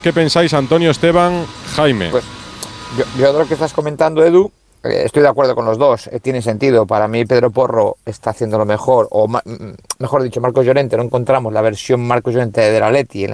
¿Qué pensáis, Antonio, Esteban, Jaime? Pues yo de lo que estás comentando, Edu, estoy de acuerdo con los dos, tiene sentido. Para mí Pedro Porro está haciendo lo mejor, mejor dicho, Marcos Llorente, no encontramos la versión Marcos Llorente del Atleti